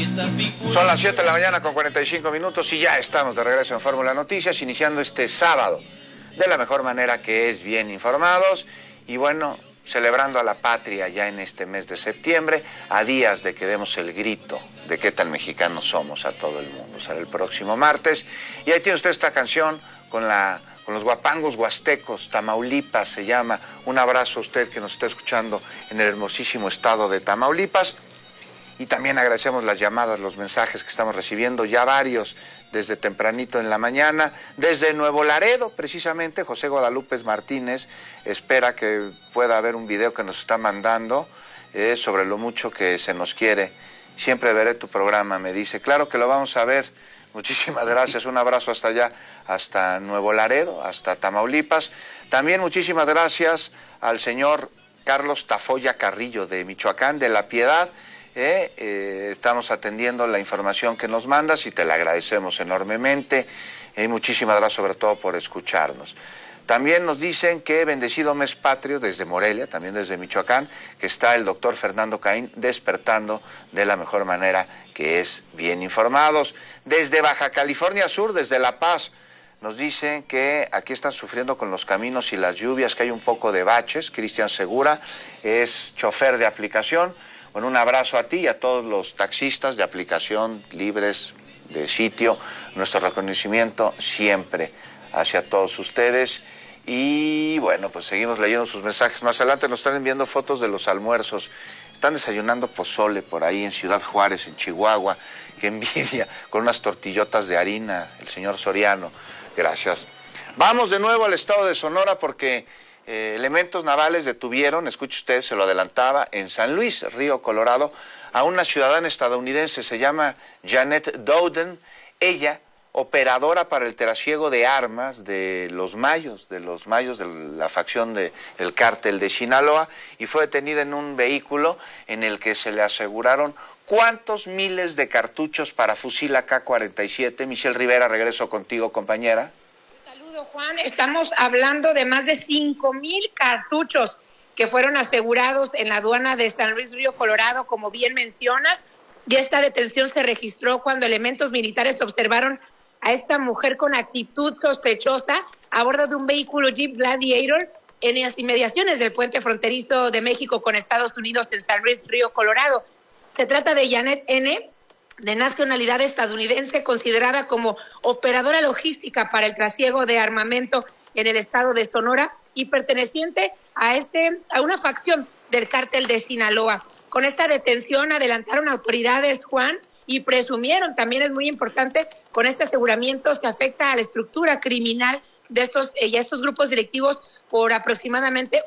Son las 7 de la mañana con 45 minutos y ya estamos de regreso en Fórmula Noticias, iniciando este sábado de la mejor manera, que es bien informados y bueno, celebrando a la patria ya en este mes de septiembre, a días de que demos el grito de qué tan mexicanos somos a todo el mundo. Será el próximo martes y ahí tiene usted esta canción con los guapangos huastecos, Tamaulipas se llama. Un abrazo a usted que nos está escuchando en el hermosísimo estado de Tamaulipas. Y también agradecemos las llamadas, los mensajes que estamos recibiendo, ya varios desde tempranito en la mañana. Desde Nuevo Laredo, precisamente, José Guadalupe Martínez espera que pueda haber un video que nos está mandando sobre lo mucho que se nos quiere. Siempre veré tu programa, me dice. Claro que lo vamos a ver. Muchísimas gracias, un abrazo hasta allá, hasta Nuevo Laredo, hasta Tamaulipas. También muchísimas gracias al señor Carlos Tafoya Carrillo de Michoacán, de La Piedad. Estamos atendiendo la información que nos mandas y te la agradecemos enormemente. Muchísimas gracias sobre todo por escucharnos. También nos dicen que bendecido mes patrio desde Morelia, también desde Michoacán, que está el doctor Fernando Caín despertando de la mejor manera, que es bien informados. Desde Baja California Sur, desde La Paz, nos dicen que aquí están sufriendo con los caminos y las lluvias, que hay un poco de baches. Cristian Segura es chofer de aplicación. Bueno, un abrazo a ti y a todos los taxistas de aplicación libres de sitio. Nuestro reconocimiento siempre hacia todos ustedes. Y bueno, pues seguimos leyendo sus mensajes. Más adelante nos están enviando fotos de los almuerzos. Están desayunando pozole por ahí en Ciudad Juárez, en Chihuahua. Qué envidia, con unas tortillotas de harina, el señor Soriano. Gracias. Vamos de nuevo al estado de Sonora porque elementos navales detuvieron, escuche usted, se lo adelantaba, en San Luis, Río Colorado, a una ciudadana estadounidense, se llama Janet Dowden. Ella, operadora para el trasiego de armas de los Mayos de la facción del cártel de Sinaloa, y fue detenida en un vehículo en el que se le aseguraron ¿cuántos miles de cartuchos para fusil AK-47? Michelle Rivera, regreso contigo, compañera. Juan, estamos hablando de más de 5,000 cartuchos que fueron asegurados en la aduana de San Luis Río Colorado, como bien mencionas, y esta detención se registró cuando elementos militares observaron a esta mujer con actitud sospechosa a bordo de un vehículo Jeep Gladiator en las inmediaciones del puente fronterizo de México con Estados Unidos en San Luis Río Colorado. Se trata de Janet N., de nacionalidad estadounidense, considerada como operadora logística para el trasiego de armamento en el estado de Sonora y perteneciente a una facción del cártel de Sinaloa. Con esta detención adelantaron autoridades, Juan, y presumieron, también es muy importante, con este aseguramiento se afecta a la estructura criminal de estos grupos delictivos por aproximadamente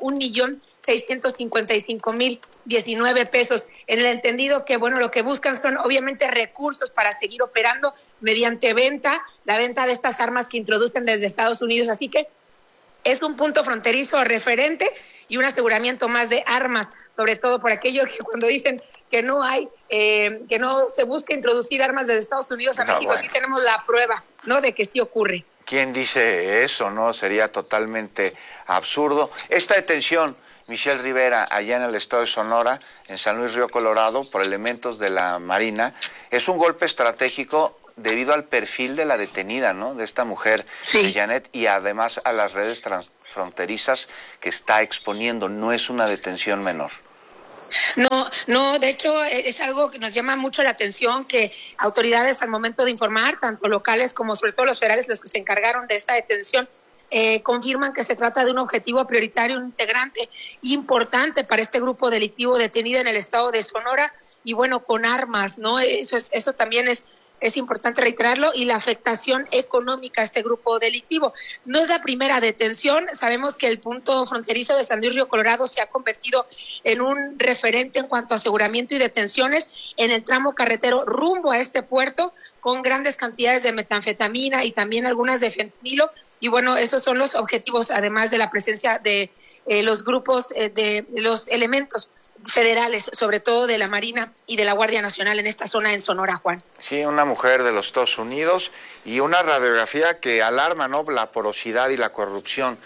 1,655,019 pesos, en el entendido que, bueno, lo que buscan son obviamente recursos para seguir operando mediante la venta de estas armas que introducen desde Estados Unidos. Así que es un punto fronterizo referente y un aseguramiento más de armas, sobre todo por aquello que cuando dicen que no se busca introducir armas desde Estados Unidos a México, bueno, aquí tenemos la prueba, ¿no?, de que sí ocurre. ¿Quién dice eso, no? Sería totalmente absurdo. Esta detención, Michelle Rivera, allá en el estado de Sonora, en San Luis Río Colorado, por elementos de la Marina, es un golpe estratégico debido al perfil de la detenida, ¿no?, de esta mujer, sí, de Janet, y además a las redes transfronterizas que está exponiendo. No es una detención menor. No, de hecho es algo que nos llama mucho la atención, que autoridades al momento de informar, tanto locales como sobre todo los federales, los que se encargaron de esta detención, confirman que se trata de un objetivo prioritario, un integrante importante para este grupo delictivo detenido en el estado de Sonora y bueno, con armas, ¿no? Eso también es importante reiterarlo, y la afectación económica a este grupo delictivo. No es la primera detención, sabemos que el punto fronterizo de San Luis Río Colorado se ha convertido en un referente en cuanto a aseguramiento y detenciones en el tramo carretero rumbo a este puerto, con grandes cantidades de metanfetamina y también algunas de fentanilo, y bueno, esos son los objetivos, además de la presencia de los grupos, de los elementos federales, sobre todo de la Marina y de la Guardia Nacional en esta zona en Sonora, Juan. Sí, una mujer de los Estados Unidos y una radiografía que alarma, ¿no?, la porosidad y la corrupción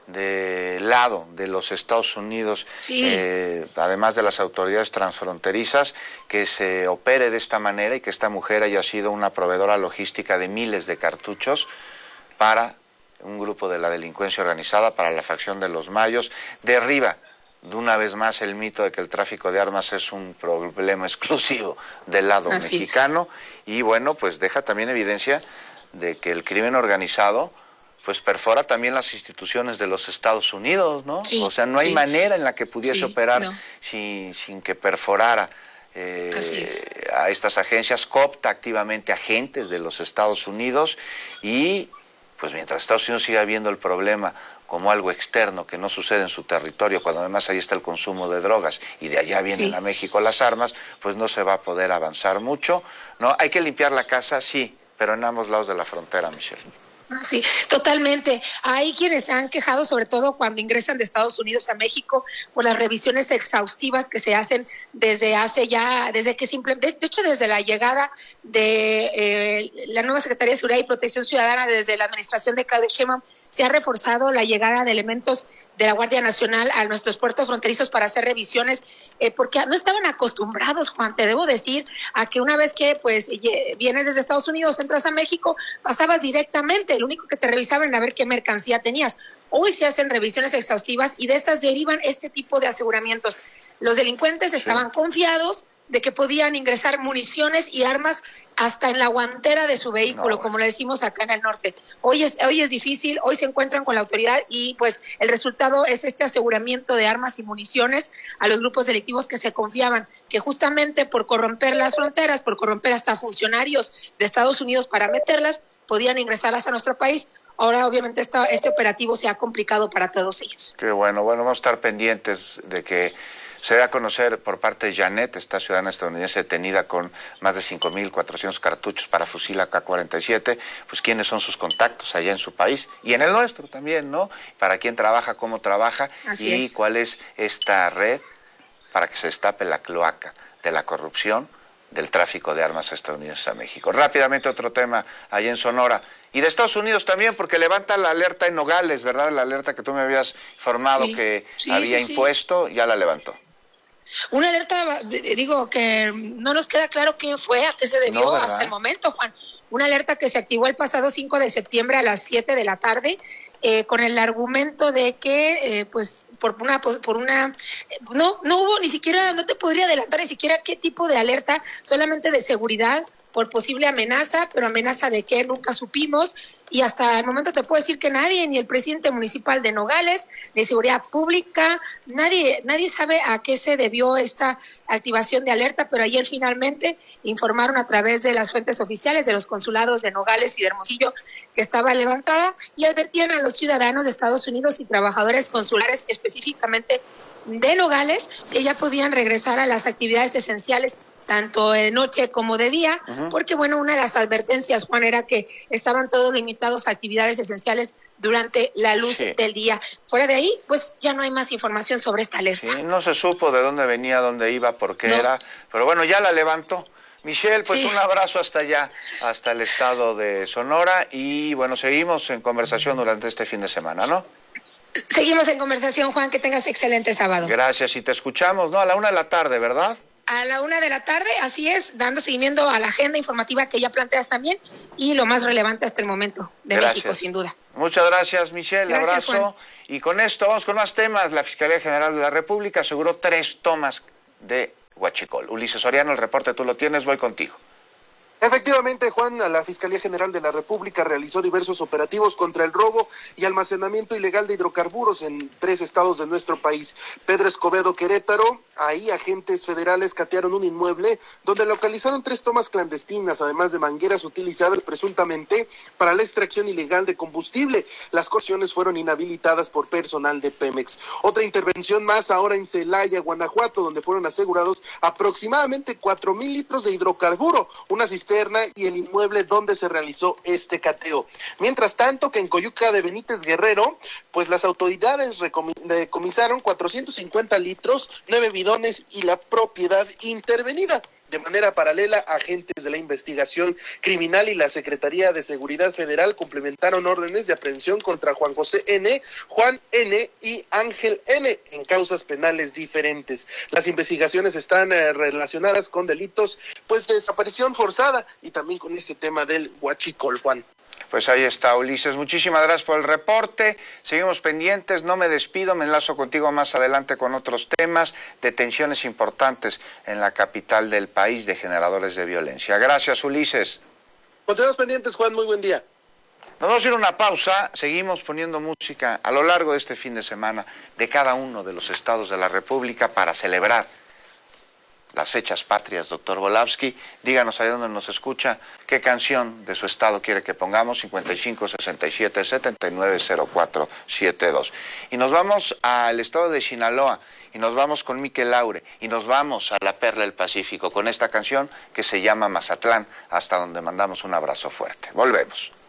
del lado de los Estados Unidos, sí. Además de las autoridades transfronterizas, que se opere de esta manera y que esta mujer haya sido una proveedora logística de miles de cartuchos para un grupo de la delincuencia organizada, para la facción de los Mayos. Derriba de una vez más el mito de que el tráfico de armas es un problema exclusivo del lado mexicano, y bueno, pues deja también evidencia de que el crimen organizado pues perfora también las instituciones de los Estados Unidos, ¿no? Sí, o sea, no hay manera en la que pudiese operar sin que perforara a estas agencias. Coopta activamente agentes de los Estados Unidos, y pues mientras Estados Unidos siga viendo el problema como algo externo que no sucede en su territorio, cuando además ahí está el consumo de drogas y de allá vienen a México las armas, pues no se va a poder avanzar mucho, ¿no? Hay que limpiar la casa, sí, pero en ambos lados de la frontera, Michelle. Sí, totalmente. Hay quienes se han quejado, sobre todo cuando ingresan de Estados Unidos a México, por las revisiones exhaustivas que se hacen desde desde la llegada de la nueva Secretaría de Seguridad y Protección Ciudadana, desde la administración de Claudia Sheinbaum, se ha reforzado la llegada de elementos de la Guardia Nacional a nuestros puertos fronterizos para hacer revisiones, porque no estaban acostumbrados, Juan, te debo decir, a que una vez que pues vienes desde Estados Unidos, entras a México, pasabas directamente. Lo único que te revisaban era ver qué mercancía tenías. Hoy se hacen revisiones exhaustivas y de estas derivan este tipo de aseguramientos. Los delincuentes estaban confiados de que podían ingresar municiones y armas hasta en la guantera de su vehículo, como le decimos acá en el norte. Hoy es difícil, hoy se encuentran con la autoridad y pues el resultado es este aseguramiento de armas y municiones a los grupos delictivos que se confiaban, que justamente por corromper las fronteras, por corromper hasta funcionarios de Estados Unidos para meterlas, podían ingresarlas a nuestro país. Ahora, obviamente, este operativo se ha complicado para todos ellos. Qué bueno. Bueno, vamos a estar pendientes de que se dé a conocer por parte de Janet, esta ciudadana estadounidense detenida con más de 5,400 cartuchos para fusil AK-47, pues quiénes son sus contactos allá en su país y en el nuestro también, ¿no? Para quién trabaja, cómo trabaja y cuál es esta red para que se destape la cloaca de la corrupción, del tráfico de armas estadounidenses a México. Rápidamente otro tema allá en Sonora. Y de Estados Unidos también, porque levanta la alerta en Nogales, ¿verdad? La alerta que tú me habías informado que había impuesto, ya la levantó. Una alerta, digo, que no nos queda claro quién fue, a qué se debió hasta el momento, Juan. Una alerta que se activó el pasado 5 de septiembre a las 7 de la tarde, con el argumento de que, no hubo ni siquiera, no te podría adelantar ni siquiera qué tipo de alerta, solamente de seguridad, por posible amenaza, pero amenaza de qué nunca supimos, y hasta el momento te puedo decir que nadie, ni el presidente municipal de Nogales, ni Seguridad Pública, nadie sabe a qué se debió esta activación de alerta, pero ayer finalmente informaron a través de las fuentes oficiales de los consulados de Nogales y de Hermosillo que estaba levantada, y advertían a los ciudadanos de Estados Unidos y trabajadores consulares específicamente de Nogales que ya podían regresar a las actividades esenciales tanto de noche como de día, porque bueno, una de las advertencias, Juan, era que estaban todos limitados a actividades esenciales durante la luz del día. Fuera de ahí, pues ya no hay más información sobre esta alerta. Sí, no se supo de dónde venía, dónde iba, por qué era, pero bueno, ya la levantó. Michelle, pues un abrazo hasta allá, hasta el estado de Sonora, y bueno, seguimos en conversación durante este fin de semana, ¿no? Seguimos en conversación, Juan, que tengas excelente sábado. Gracias, y te escuchamos, ¿no? A la 1 de la tarde, ¿verdad? A la 1 de la tarde, así es, dando seguimiento a la agenda informativa que ya planteas también y lo más relevante hasta el momento de México, sin duda. Muchas gracias, Michelle. Gracias, abrazo. Juan. Y con esto vamos con más temas. La Fiscalía General de la República aseguró 3 tomas de huachicol. Ulises Soriano, el reporte tú lo tienes, voy contigo. Efectivamente, Juan, la Fiscalía General de la República realizó diversos operativos contra el robo y almacenamiento ilegal de hidrocarburos en 3 estados de nuestro país. Pedro Escobedo, Querétaro, ahí agentes federales catearon un inmueble donde localizaron 3 tomas clandestinas, además de mangueras utilizadas presuntamente para la extracción ilegal de combustible. Las conexiones fueron inhabilitadas por personal de Pemex. Otra intervención más ahora en Celaya, Guanajuato, donde fueron asegurados aproximadamente 4,000 litros de hidrocarburo, una cisterna y el inmueble donde se realizó este cateo. Mientras tanto, que en Coyuca de Benítez Guerrero, pues las autoridades decomisaron 450 litros, 9 bidones y la propiedad intervenida. De manera paralela, agentes de la investigación criminal y la Secretaría de Seguridad Federal complementaron órdenes de aprehensión contra Juan José N., Juan N. y Ángel N. en causas penales diferentes. Las investigaciones están relacionadas con delitos de desaparición forzada y también con este tema del huachicol, Juan. Pues ahí está, Ulises. Muchísimas gracias por el reporte. Seguimos pendientes, no me despido, me enlazo contigo más adelante con otros temas, detenciones importantes en la capital del país de generadores de violencia. Gracias, Ulises. Continuamos pendientes, Juan, muy buen día. Nos vamos a ir a una pausa, seguimos poniendo música a lo largo de este fin de semana de cada uno de los estados de la República para celebrar las fechas patrias, doctor Volavsky. Díganos ahí donde nos escucha, qué canción de su estado quiere que pongamos, 55 67 79 04 72. Y nos vamos al estado de Sinaloa, y nos vamos con Miquel Laure, y nos vamos a la Perla del Pacífico con esta canción que se llama Mazatlán, hasta donde mandamos un abrazo fuerte. Volvemos.